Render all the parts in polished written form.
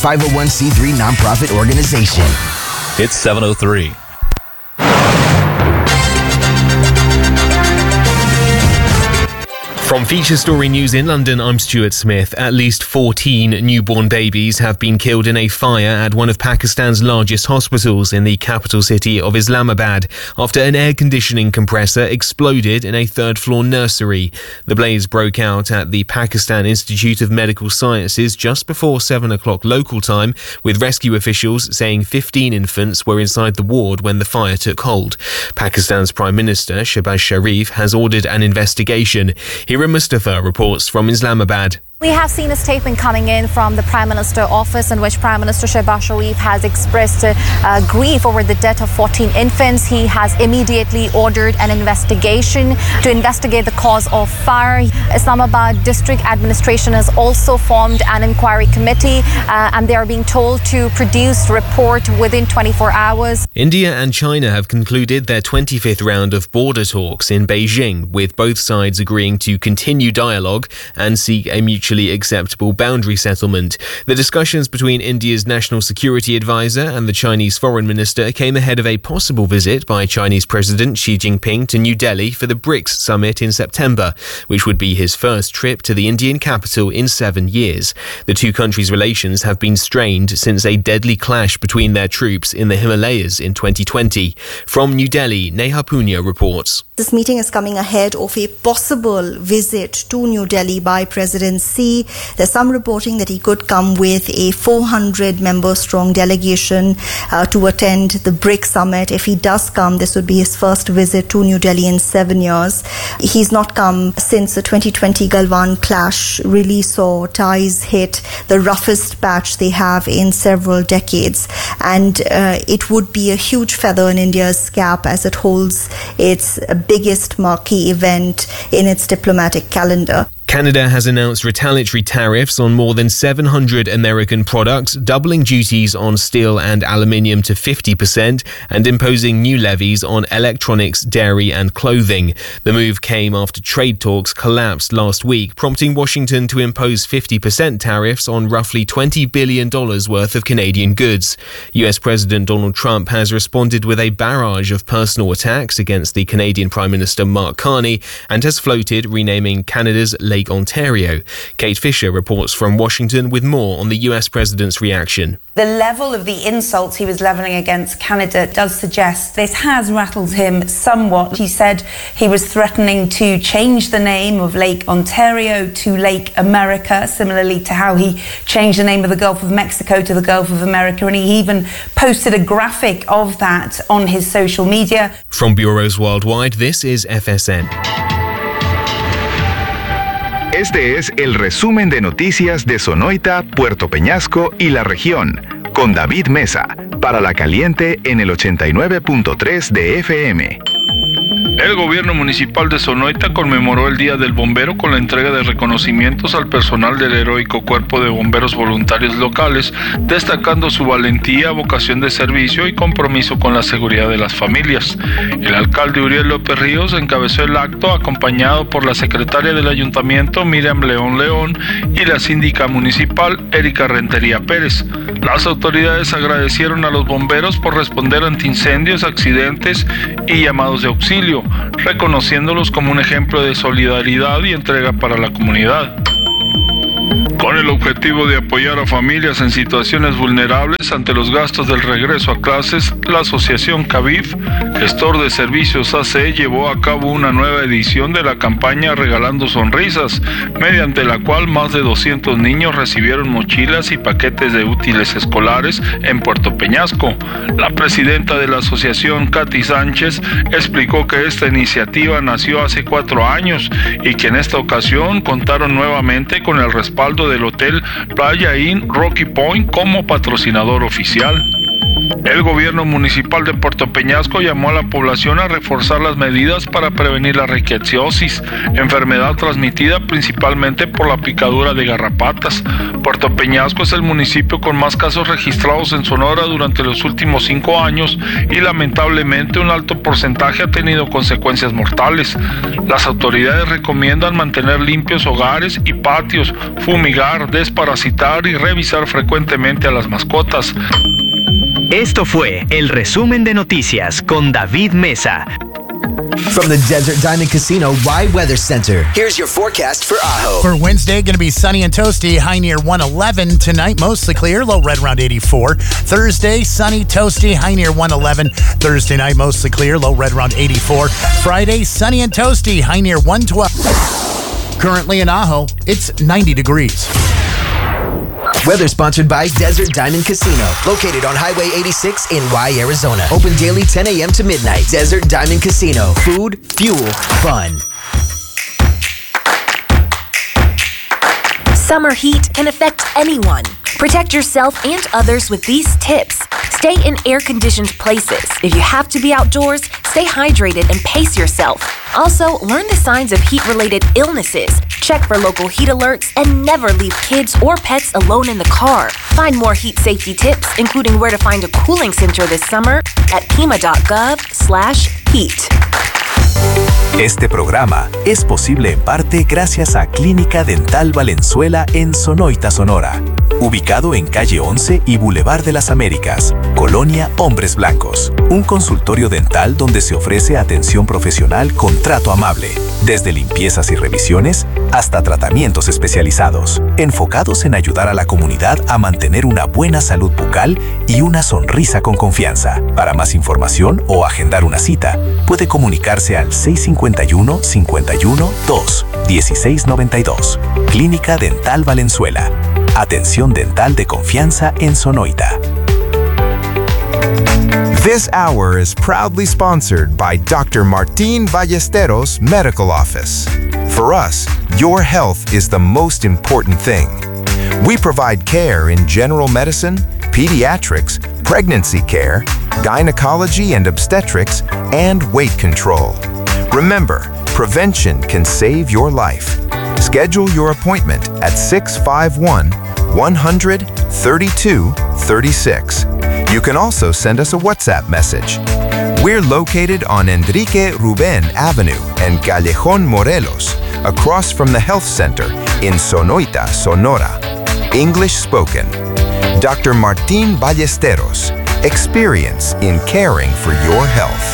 501c3 nonprofit organization. It's 7:03. From Feature Story News in London, I'm Stuart Smith. At least 14 newborn babies have been killed in a fire at one of Pakistan's largest hospitals in the capital city of Islamabad after an air conditioning compressor exploded in a third-floor nursery. The blaze broke out at the Pakistan Institute of Medical Sciences just before 7 o'clock local time, with rescue officials saying 15 infants were inside the ward when the fire took hold. Pakistan's Prime Minister, Shehbaz Sharif, has ordered an investigation. Hira Mustafa reports from Islamabad. We have seen a statement coming in from the Prime Minister office in which Prime Minister Shehbaz Sharif has expressed grief over the death of 14 infants. He has immediately ordered an investigation to investigate the cause of fire. Islamabad District Administration has also formed an inquiry committee and they are being told to produce a report within 24 hours. India and China have concluded their 25th round of border talks in Beijing, with both sides agreeing to continue dialogue and seek a mutually acceptable boundary settlement. The discussions between India's National Security Advisor and the Chinese Foreign Minister came ahead of a possible visit by Chinese President Xi Jinping to New Delhi for the BRICS summit in September, which would be his first trip to the Indian capital in 7 years. The two countries' relations have been strained since a deadly clash between their troops in the Himalayas in 2020. From New Delhi, Neha Punya reports. This meeting is coming ahead of a possible visit to New Delhi by President Xi. There's some reporting that he could come with a 400-member strong delegation to attend the BRICS summit. If he does come, this would be his first visit to New Delhi in 7 years. He's not come since the 2020 Galwan clash really saw ties hit the roughest patch they have in several decades. And it would be a huge feather in India's cap as it holds its biggest marquee event in its diplomatic calendar. Canada has announced retaliatory tariffs on more than 700 American products, doubling duties on steel and aluminium to 50% and imposing new levies on electronics, dairy and clothing. The move came after trade talks collapsed last week, prompting Washington to impose 50% tariffs on roughly $20 billion worth of Canadian goods. US President Donald Trump has responded with a barrage of personal attacks against the Canadian Prime Minister Mark Carney and has floated renaming Canada's Lake Ontario. Kate Fisher reports from Washington with more on the US president's reaction. The level of the insults he was levelling against Canada does suggest this has rattled him somewhat. He said he was threatening to change the name of Lake Ontario to Lake America, similarly to how he changed the name of the Gulf of Mexico to the Gulf of America, and he even posted a graphic of that on his social media. From bureaus worldwide, this is FSN. Este es el resumen de noticias de Sonoita, Puerto Peñasco y la región, con David Mesa, para La Caliente en el 89.3 de FM. El gobierno municipal de Sonoita conmemoró el Día del Bombero con la entrega de reconocimientos al personal del heroico Cuerpo de Bomberos Voluntarios locales, destacando su valentía, vocación de servicio y compromiso con la seguridad de las familias. El alcalde Uriel López Ríos encabezó el acto acompañado por la secretaria del ayuntamiento Miriam León y la síndica municipal Erika Rentería Pérez. Las autoridades agradecieron a los bomberos por responder ante incendios, accidentes y llamados de auxilio, reconociéndolos como un ejemplo de solidaridad y entrega para la comunidad. Con el objetivo de apoyar a familias en situaciones vulnerables ante los gastos del regreso a clases, la asociación CAVIF, gestor de servicios AC, llevó a cabo una nueva edición de la campaña Regalando Sonrisas, mediante la cual más de 200 niños recibieron mochilas y paquetes de útiles escolares en Puerto Peñasco. La presidenta de la asociación, Katy Sánchez, explicó que esta iniciativa nació hace 4 años y que en esta ocasión contaron nuevamente con el respaldo del Hotel Playa Inn Rocky Point como patrocinador oficial. El gobierno municipal de Puerto Peñasco llamó a la población a reforzar las medidas para prevenir la riqueciosis, enfermedad transmitida principalmente por la picadura de garrapatas. Puerto Peñasco es el municipio con más casos registrados en Sonora durante los últimos 5 años y lamentablemente un alto porcentaje ha tenido consecuencias mortales. Las autoridades recomiendan mantener limpios hogares y patios, fumigar, desparasitar y revisar frecuentemente a las mascotas. Esto fue el resumen de noticias con David Mesa. From the Desert Diamond Casino Wide Weather Center, here's your forecast for Ajo. For Wednesday, going to be sunny and toasty, high near 111. Tonight, mostly clear, low right around 84. Thursday, sunny, toasty, high near 111. Thursday night, mostly clear, low right around 84. Friday, sunny and toasty, high near 112. Currently in Ajo, it's 90 degrees. Weather sponsored by Desert Diamond Casino, located on Highway 86 in Y, Arizona. Open daily 10 a.m. to midnight. Desert Diamond Casino. Food, fuel, fun. Summer heat can affect anyone. Protect yourself and others with these tips. Stay in air-conditioned places. If you have to be outdoors, stay hydrated and pace yourself. Also, learn the signs of heat-related illnesses. Check for local heat alerts and never leave kids or pets alone in the car. Find more heat safety tips, including where to find a cooling center this summer at pima.gov/heat. Este programa es posible en parte gracias a Clínica Dental Valenzuela en Sonoita, Sonora. Ubicado en calle 11 y Boulevard de las Américas, Colonia Hombres Blancos. Un consultorio dental donde se ofrece atención profesional con trato amable, desde limpiezas y revisiones hasta tratamientos especializados, enfocados en ayudar a la comunidad a mantener una buena salud bucal y una sonrisa con confianza. Para más información o agendar una cita, puede comunicarse al 651-51-2-1692. Clínica Dental Valenzuela. Atención dental de confianza en Sonoita. This hour is proudly sponsored by Dr. Martín Ballesteros Medical Office. For us, your health is the most important thing. We provide care in general medicine, pediatrics, pregnancy care, gynecology and obstetrics, and weight control. Remember, prevention can save your life. Schedule your appointment at 651-100-3236. You can also send us a WhatsApp message. We're located on Enrique Rubén Avenue and Callejón Morelos, across from the Health Center in Sonoita, Sonora. English spoken. Dr. Martín Ballesteros, experience in caring for your health.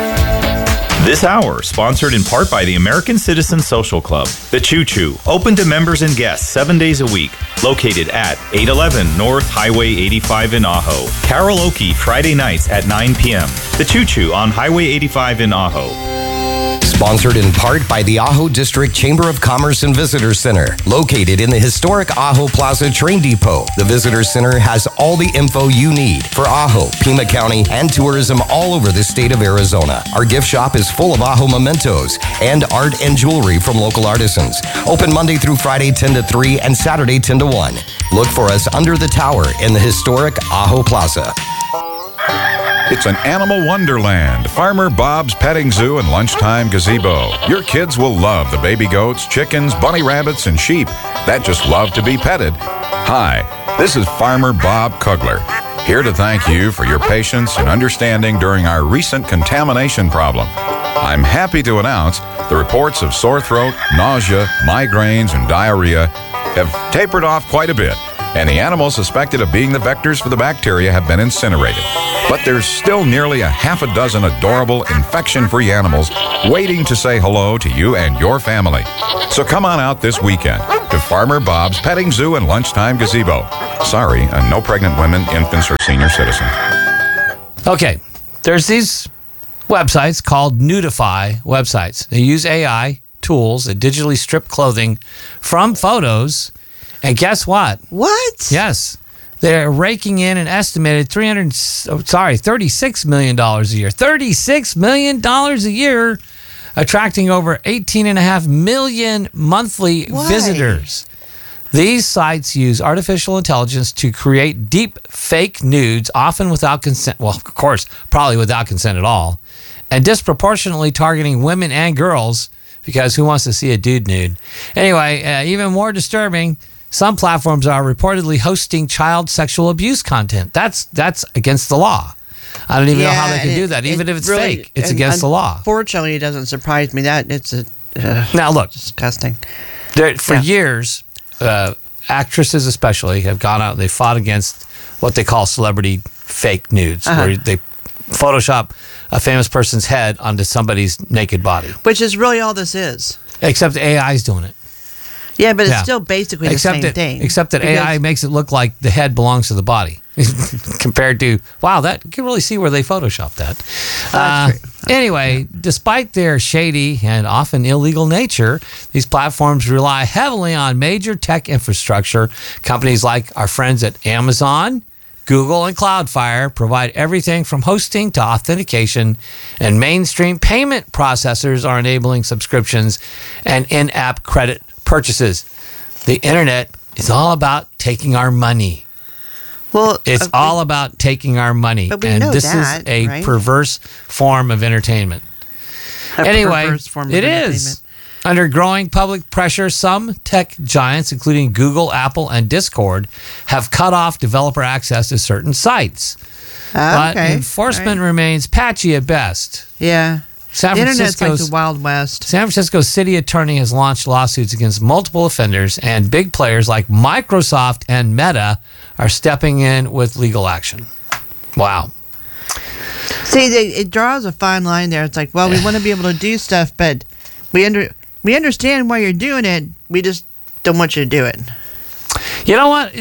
This hour, sponsored in part by the American Citizen Social Club, The Choo Choo, open to members and guests 7 days a week, located at 811 North Highway 85 in Ajo. Karaoke Friday nights at 9 p.m. The Choo Choo on Highway 85 in Ajo. Sponsored in part by the Ajo District Chamber of Commerce and Visitor Center, located in the historic Ajo Plaza Train Depot. The Visitor Center has all the info you need for Ajo, Pima County, and tourism all over the state of Arizona. Our gift shop is full of Ajo mementos and art and jewelry from local artisans. Open Monday through Friday 10 to 3 and Saturday 10 to 1. Look for us under the tower in the historic Ajo Plaza. It's an animal wonderland, Farmer Bob's Petting Zoo and Lunchtime Gazebo. Your kids will love the baby goats, chickens, bunny rabbits, and sheep that just love to be petted. Hi, this is Farmer Bob Kugler, here to thank you for your patience and understanding during our recent contamination problem. I'm happy to announce the reports of sore throat, nausea, migraines, and diarrhea have tapered off quite a bit, and the animals suspected of being the vectors for the bacteria have been incinerated. But there's still nearly a half a dozen adorable infection-free animals waiting to say hello to you and your family. So come on out this weekend to Farmer Bob's Petting Zoo and Lunchtime Gazebo. Sorry, no pregnant women, infants, or senior citizens. Okay, there's these websites called Nudify websites. They use AI tools that digitally strip clothing from photos. And guess what? What? Yes. They're raking in an estimated $36 million a year. $36 million a year, attracting over 18.5 million monthly visitors. These sites use artificial intelligence to create deep fake nudes, often without consent. Well, of course, probably without consent at all, and disproportionately targeting women and girls, because who wants to see a dude nude? Anyway, even more disturbing, some platforms are reportedly hosting child sexual abuse content. That's against the law. I don't even know how they can do that. Even if it's really, fake, it's against the law. Unfortunately, it doesn't surprise me that it's now look, disgusting. For years, actresses especially have gone out and they fought against what they call celebrity fake nudes, where they Photoshop a famous person's head onto somebody's naked body. Which is really all this is. Except AI is doing it. Yeah, but it's still basically the same thing. Except that AI makes it look like the head belongs to the body. Compared to, wow, that you can really see where they photoshopped that. Anyway, despite their shady and often illegal nature, these platforms rely heavily on major tech infrastructure. Companies like our friends at Amazon, Google, and Cloudflare provide everything from hosting to authentication, and mainstream payment processors are enabling subscriptions and in-app credit purchases. The internet is all about taking our money. Well, it's all about taking our money, and this is a perverse form of entertainment. Anyway, it is. Under growing public pressure, some tech giants, including Google, Apple, and Discord, have cut off developer access to certain sites. But enforcement remains patchy at best. Yeah. The internet's like the Wild West. San Francisco's city attorney has launched lawsuits against multiple offenders, and big players like Microsoft and Meta are stepping in with legal action. Wow. See, it draws a fine line there. It's like, well, we want to be able to do stuff, but we understand why you're doing it. We just don't want you to do it. You know what?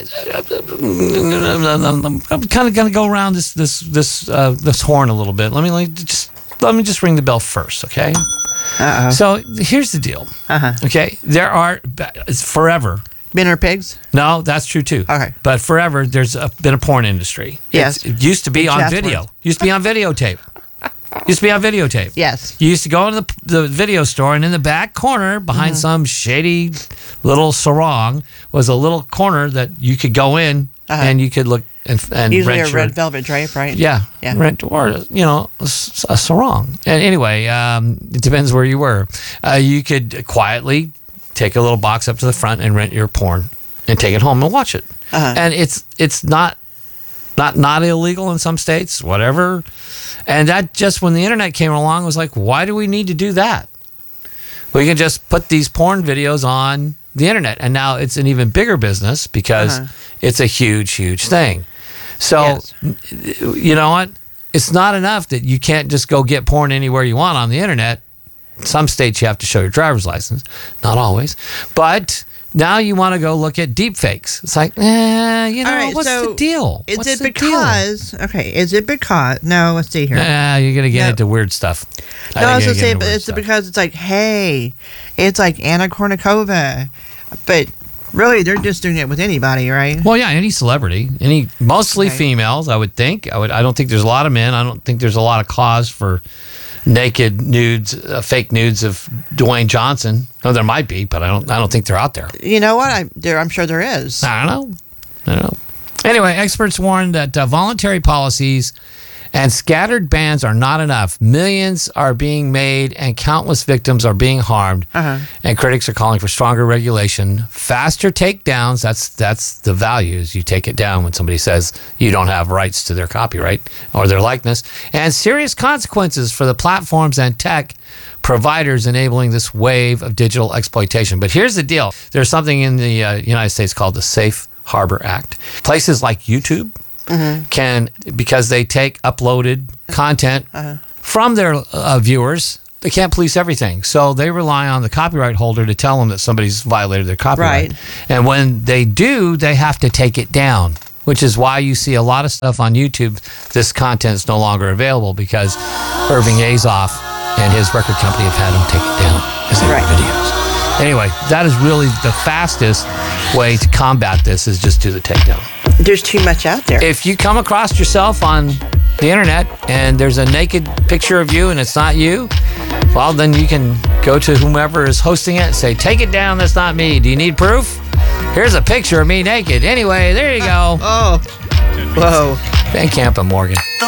I'm kind of going to go around this horn a little bit. Let me just ring the bell first, okay? Uh-oh. So here's the deal. Okay, there are forever. Men are pigs? No, that's true too. Okay. But forever, there's been a porn industry. Yes. It used to be on video. Used to be on videotape. Yes. You used to go into the video store, and in the back corner, behind some shady little sarong, was a little corner that you could go in and you could look and usually rent a red velvet drape, right? Yeah. Rent, or a sarong. And anyway, it depends where you were. You could quietly take a little box up to the front and rent your porn and take it home and watch it. And it's not illegal in some states, whatever. And that just when the internet came along was like, why do we need to do that? We can just put these porn videos on the internet. And now it's an even bigger business because it's a huge, huge thing. So, you know what? It's not enough that you can't just go get porn anywhere you want on the internet. Some states you have to show your driver's license. Not always. But now you want to go look at deep fakes. It's like, what's the deal? Is it because, no, let's see here. You're going to get into weird stuff. No, I was going to say, but it's because it's like, hey, it's like Anna Kournikova. But really, they're just doing it with anybody, right? Well, yeah, any celebrity. Mostly females, I would think. I don't think there's a lot of men. I don't think there's a lot of cause for naked nudes, fake nudes of Dwayne Johnson. No, there might be, but I don't think they're out there. You know what? I'm sure there is. I don't know. Anyway, experts warn that voluntary policies and scattered bans are not enough. Millions are being made and countless victims are being harmed. And critics are calling for stronger regulation, faster takedowns. That's the value, is you take it down when somebody says you don't have rights to their copyright or their likeness, and serious consequences for the platforms and tech providers enabling this wave of digital exploitation. But here's the deal. There's something in the United States called the Safe Harbor Act. Places like YouTube can, because they take uploaded content from their viewers, they can't police everything. So they rely on the copyright holder to tell them that somebody's violated their copyright. Right. And when they do, they have to take it down, which is why you see a lot of stuff on YouTube. This content is no longer available because Irving Azoff and his record company have had him take it down as their videos. Anyway, that is really the fastest way to combat this, is just do the takedown. There's too much out there. If you come across yourself on the internet and there's a naked picture of you and it's not you, well, then you can go to whomever is hosting it and say, take it down, that's not me. Do you need proof? Here's a picture of me naked. Anyway, there you go. Oh. Whoa. Van Camp and Morgan.